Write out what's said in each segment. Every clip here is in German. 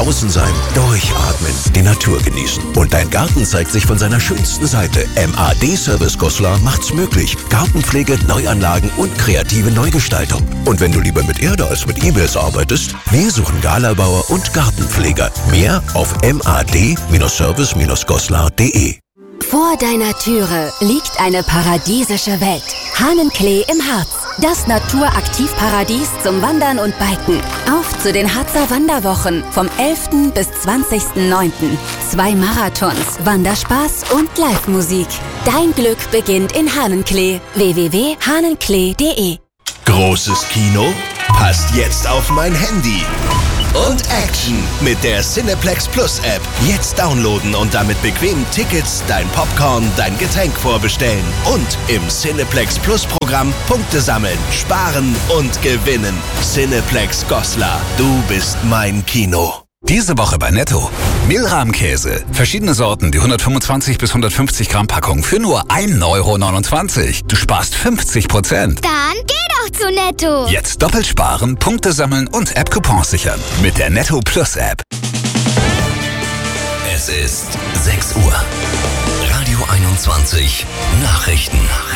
Draußen sein, durchatmen, die Natur genießen. Und dein Garten zeigt sich von seiner schönsten Seite. MAD Service Goslar macht's möglich. Gartenpflege, Neuanlagen und kreative Neugestaltung. Und wenn du lieber mit Erde als mit E-Mails arbeitest, wir suchen Galabauer und Gartenpfleger. Mehr auf mad-service-goslar.de. Vor deiner Türe liegt eine paradiesische Welt. Hahnenklee im Harz. Das Naturaktivparadies zum Wandern und Biken. Auf zu den Harzer Wanderwochen vom 11. bis 20.09. 2 Marathons, Wanderspaß und Live-Musik. Dein Glück beginnt in Hahnenklee. www.hahnenklee.de. Großes Kino passt jetzt auf mein Handy. Und Action mit der Cineplex Plus App. Jetzt downloaden und damit bequem Tickets, dein Popcorn, dein Getränk vorbestellen. Und im Cineplex Plus Programm Punkte sammeln, sparen und gewinnen. Cineplex Goslar, du bist mein Kino. Diese Woche bei Netto. Mehlrahmkäse. Verschiedene Sorten, die 125 bis 150 Gramm Packung für nur 1,29 €. Du sparst 50%. Dann geh doch zu Netto. Jetzt doppelt sparen, Punkte sammeln und App-Coupons sichern. Mit der Netto Plus App. Es ist 6 Uhr. Radio 21 Nachrichten.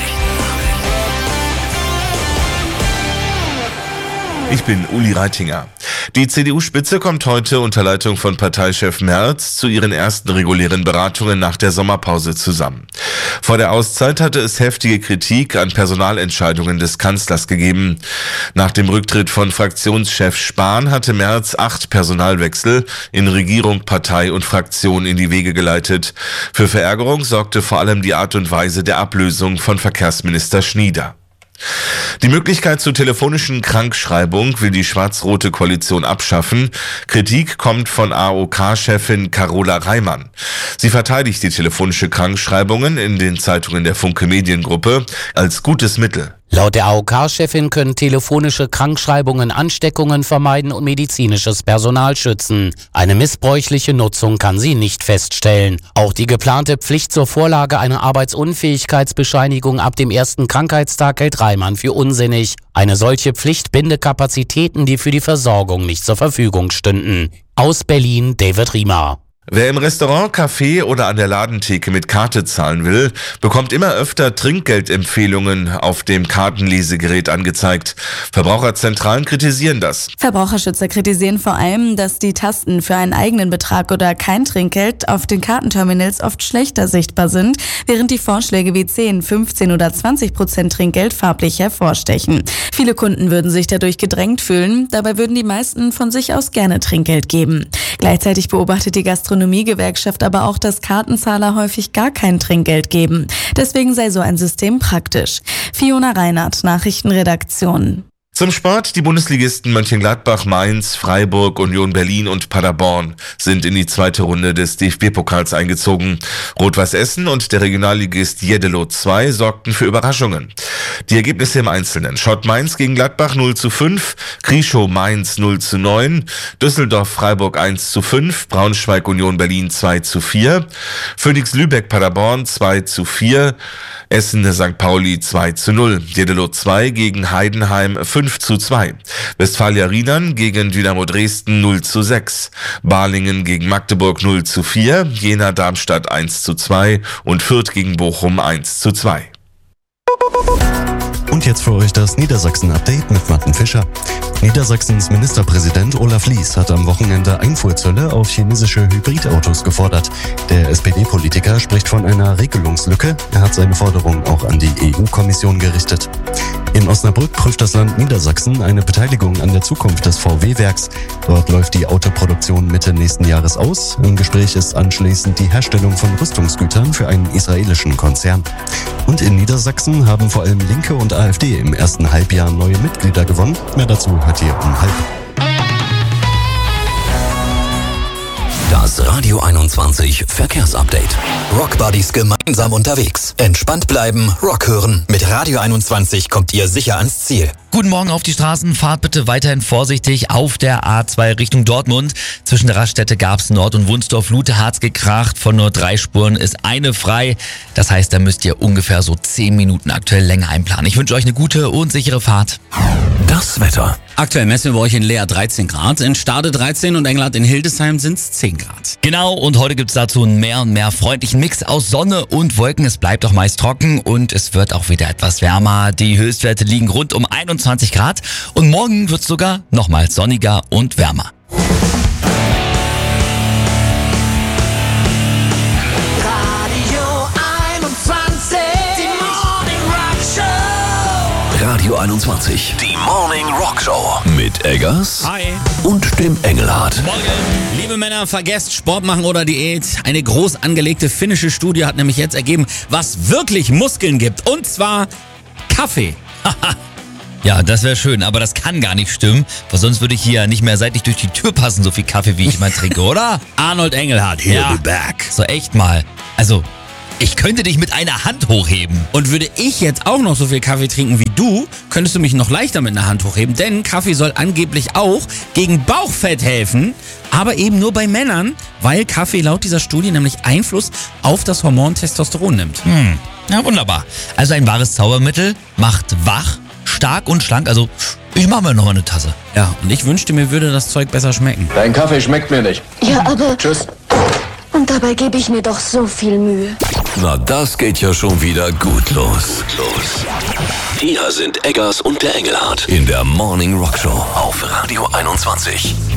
Ich bin Uli Reitinger. Die CDU-Spitze kommt heute unter Leitung von Parteichef Merz zu ihren ersten regulären Beratungen nach der Sommerpause zusammen. Vor der Auszeit hatte es heftige Kritik an Personalentscheidungen des Kanzlers gegeben. Nach dem Rücktritt von Fraktionschef Spahn hatte Merz 8 Personalwechsel in Regierung, Partei und Fraktion in die Wege geleitet. Für Verärgerung sorgte vor allem die Art und Weise der Ablösung von Verkehrsminister Schnieder. Die Möglichkeit zur telefonischen Krankschreibung will die schwarz-rote Koalition abschaffen. Kritik kommt von AOK-Chefin Carola Reimann. Sie verteidigt die telefonische Krankschreibungen in den Zeitungen der Funke Mediengruppe als gutes Mittel. Laut der AOK-Chefin können telefonische Krankschreibungen Ansteckungen vermeiden und medizinisches Personal schützen. Eine missbräuchliche Nutzung kann sie nicht feststellen. Auch die geplante Pflicht zur Vorlage einer Arbeitsunfähigkeitsbescheinigung ab dem ersten Krankheitstag hält Reimann für unsinnig. Eine solche Pflicht binde Kapazitäten, die für die Versorgung nicht zur Verfügung stünden. Aus Berlin, David Riemer. Wer im Restaurant, Café oder an der Ladentheke mit Karte zahlen will, bekommt immer öfter Trinkgeldempfehlungen auf dem Kartenlesegerät angezeigt. Verbraucherzentralen kritisieren das. Verbraucherschützer kritisieren vor allem, dass die Tasten für einen eigenen Betrag oder kein Trinkgeld auf den Kartenterminals oft schlechter sichtbar sind, während die Vorschläge wie 10, 15 oder 20% Trinkgeld farblich hervorstechen. Viele Kunden würden sich dadurch gedrängt fühlen, dabei würden die meisten von sich aus gerne Trinkgeld geben. Gleichzeitig beobachtet die Gastronomiegewerkschaft aber auch, dass Kartenzahler häufig gar kein Trinkgeld geben. Deswegen sei so ein System praktisch. Fiona Reinhardt, Nachrichtenredaktion. Zum Sport: Die Bundesligisten Mönchengladbach, Mainz, Freiburg, Union Berlin und Paderborn sind in die zweite Runde des DFB-Pokals eingezogen. Rot-Weiß Essen und der Regionalligist Jeddelo 2 sorgten für Überraschungen. Die Ergebnisse im Einzelnen: Schott Mainz gegen Gladbach 0:5, Krieschow Mainz 0:9, Düsseldorf Freiburg 1:5, Braunschweig Union Berlin 2:4, Phoenix Lübeck Paderborn 2:4, Essen St. Pauli 2:0, Jeddelo 2 gegen Heidenheim 5:2, Westfalia Riedern gegen Dynamo Dresden 0:6, Balingen gegen Magdeburg 0:4, Jena Darmstadt 1:2 und Fürth gegen Bochum 1:2. Und jetzt für euch das Niedersachsen-Update mit Martin Fischer. Niedersachsens Ministerpräsident Olaf Lies hat am Wochenende Einfuhrzölle auf chinesische Hybridautos gefordert. Der SPD-Politiker spricht von einer Regelungslücke. Er hat seine Forderung auch an die EU-Kommission gerichtet. In Osnabrück prüft das Land Niedersachsen eine Beteiligung an der Zukunft des VW-Werks. Dort läuft die Autoproduktion Mitte nächsten Jahres aus. Im Gespräch ist anschließend die Herstellung von Rüstungsgütern für einen israelischen Konzern. Und in Niedersachsen haben vor allem Linke und AfD im ersten Halbjahr neue Mitglieder gewonnen. Mehr dazu hört ihr um 12:30. Das Radio 21 Verkehrsupdate. Rockbuddies gemeinsam unterwegs. Entspannt bleiben, Rock hören. Mit Radio 21 kommt ihr sicher ans Ziel. Guten Morgen auf die Straßen. Fahrt bitte weiterhin vorsichtig auf der A2 Richtung Dortmund. Zwischen der Raststätte Garbsen Nord und Wunsdorf-Lute hat's gekracht. Von nur 3 Spuren ist eine frei. Das heißt, da müsst ihr ungefähr so 10 Minuten aktuell länger einplanen. Ich wünsche euch eine gute und sichere Fahrt. Das Wetter. Aktuell messen wir bei euch in Leer 13 Grad, in Stade 13 und Englert in Hildesheim sind's 10 Grad. Genau, und heute gibt's dazu einen mehr und mehr freundlichen Mix aus Sonne und Wolken. Es bleibt auch meist trocken und es wird auch wieder etwas wärmer. Die Höchstwerte liegen rund um 21 Grad und morgen wird's sogar nochmals sonniger und wärmer. Radio 21, die Morning Rock Show mit Eggers Hi. und dem Engelhardt. Morgen. Liebe Männer, vergesst Sport machen oder Diät. Eine groß angelegte finnische Studie hat nämlich jetzt ergeben, was wirklich Muskeln gibt. Und zwar Kaffee. Ja, das wäre schön, aber das kann gar nicht stimmen, weil sonst würde ich hier nicht mehr seitlich durch die Tür passen, so viel Kaffee, wie ich mal trinke, oder? Arnold Engelhardt, He'll be back. So echt mal. Also, ich könnte dich mit einer Hand hochheben. Und würde ich jetzt auch noch so viel Kaffee trinken wie du, könntest du mich noch leichter mit einer Hand hochheben. Denn Kaffee soll angeblich auch gegen Bauchfett helfen, aber eben nur bei Männern, weil Kaffee laut dieser Studie nämlich Einfluss auf das Hormon Testosteron nimmt. Ja, wunderbar. Also ein wahres Zaubermittel, macht wach, stark und schlank. Also, ich mache mir noch mal eine Tasse. Ja, und ich wünschte, mir würde das Zeug besser schmecken. Dein Kaffee schmeckt mir nicht. Ja, aber... Tschüss. Und dabei gebe ich mir doch so viel Mühe. Na, das geht ja schon wieder gut los. Hier sind Eggers und der Engelhardt in der Morning Rock Show auf Radio 21.